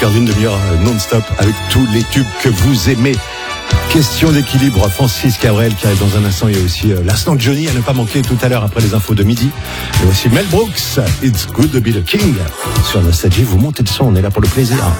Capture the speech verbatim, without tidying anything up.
Perdre une demi-heure non-stop avec tous les tubes que vous aimez. Question d'équilibre, Francis Cabrel qui arrive dans un instant. Il y a aussi euh, l'instant de Johnny à ne pas manquer tout à l'heure après les infos de midi. Il y a aussi Mel Brooks, It's Good to be the King. Sur Nostalgie, vous montez le son, on est là pour le plaisir.